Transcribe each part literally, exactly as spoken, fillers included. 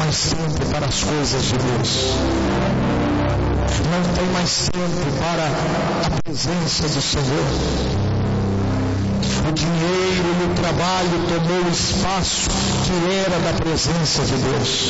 mais tempo para as coisas de Deus. Não tem mais tempo para a presença do Senhor. O dinheiro e o trabalho tomou o espaço que era da presença de Deus.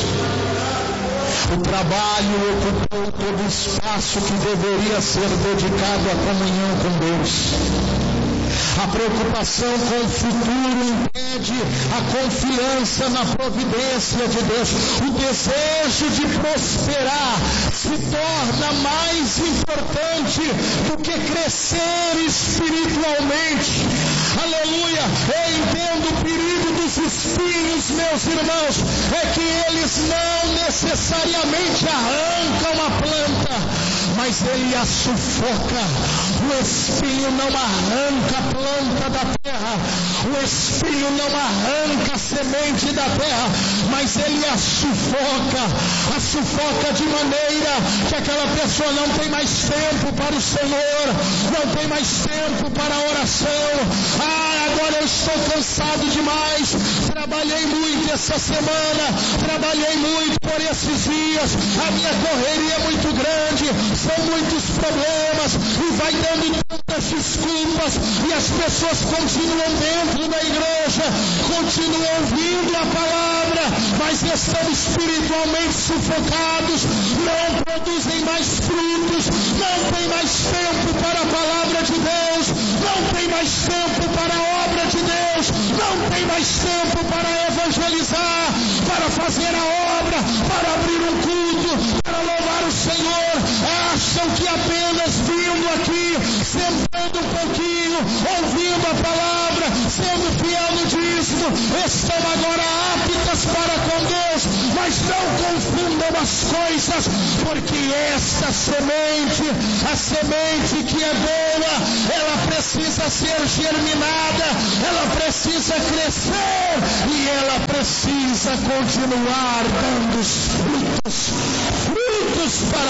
O trabalho ocupou todo o espaço que deveria ser dedicado à comunhão com Deus. A preocupação com o futuro impede a confiança na providência de Deus. O desejo de prosperar se torna mais importante do que crescer espiritualmente. Aleluia! Eu entendo o perigo dos espinhos, meus irmãos, é que eles não necessariamente arrancam a planta, mas ele a sufoca. O espinho não arranca a planta da terra, o espinho não arranca a semente da terra, mas ele a sufoca, a sufoca de maneira que aquela pessoa não tem mais tempo para o Senhor, não tem mais tempo para a oração. Ah, agora eu estou cansado demais, trabalhei muito essa semana, trabalhei muito por esses dias, a minha correria é muito grande, são muitos problemas, e vai dando tantas desculpas, e as pessoas continuam dentro da igreja, continuam ouvindo a palavra, mas estão espiritualmente sufocados, não produzem mais frutos, não tem mais tempo para a palavra de Deus, não tem mais tempo para a obra de Deus, não tem mais tempo para evangelizar, para fazer a obra, para abrir um culto, para louvar o Senhor. Acham que apenas vindo aqui, sentando um pouquinho, ouvindo a palavra, sendo fiel no dízimo, estão agora aptas para com Deus, mas não confundam as coisas, porque esta semente, a semente que é boa, ela precisa ser germinada, ela precisa crescer e ela precisa continuar dando frutos, frutos para